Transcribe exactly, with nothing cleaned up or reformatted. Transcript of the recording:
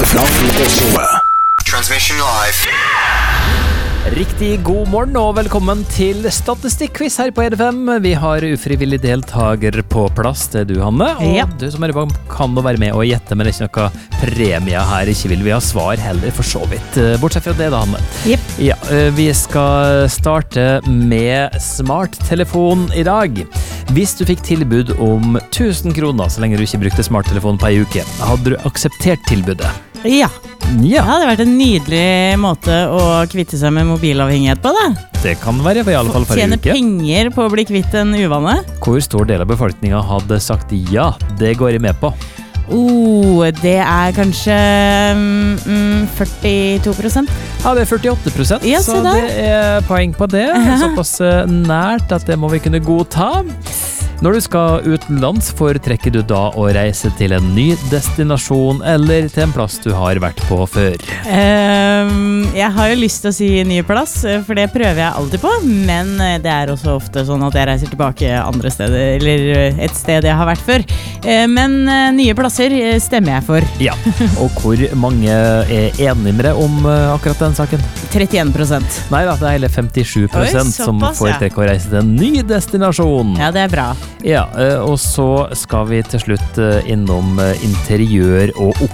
Direkte fra frokoshowet. Transmission live. Riktig god morgen og velkommen til Statistikk-quiz her på E D F M. Vi har ufrivillig deltager på plass, det er du, Hanne. Og ja. du som er i bank kan nå være med og gjette, men det er ikke noe premie her. Ikke vil vi ha svar heller, for så vidt. Bortsett fra det da, Hanne. Yep. Ja, vi skal starte med smarttelefon i dag. Hvis du fikk tilbud om tusen kroner så lenge du ikke brukte smarttelefon på en uke, hadde du akseptert tilbudet? Ja. Ja. Det hadde vært en nydelig måte å kvitte seg med mobilavhengighet på, da. Det kan være, i alle fall for en Tjene uke. penger på å bli kvitt en uvane. Hvor stor del av befolkningen hadde sagt ja, det går jeg med på? Oh, det er kanskje mm, førtito prosent. Ja, det er førtiåtte prosent, Ja, så se der. det er poeng på det. Såpass nært at det må vi kunne godta. Når du skal utenlands, foretrekker du da å reise til en ny destinasjon eller til en plass du har vært på før? Um, jeg har jo lyst til å si ny plass, for det prøver jeg alltid på, men det er også ofte sånn at jeg reiser tilbake andre steder, eller et sted jeg har vært før. Uh, men uh, nye plasser uh, stemmer jeg for. Ja, og hvor mange er enige med deg om uh, akkurat den saken? trettien prosent. Nei da, det er hele femtisju prosent Oi, som såpass, foretrekker å reise til en ny destinasjon. Ja, det er bra. Ja, og så skal vi til slutt innom interiør og